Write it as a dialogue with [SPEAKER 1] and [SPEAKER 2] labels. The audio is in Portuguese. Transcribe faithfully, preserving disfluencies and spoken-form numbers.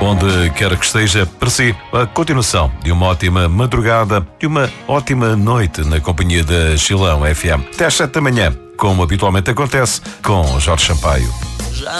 [SPEAKER 1] Onde quer que esteja, para si, a continuação de uma ótima madrugada e uma ótima noite na companhia da Chilão F M. Até às sete da manhã, como habitualmente acontece, com Jorge Sampaio.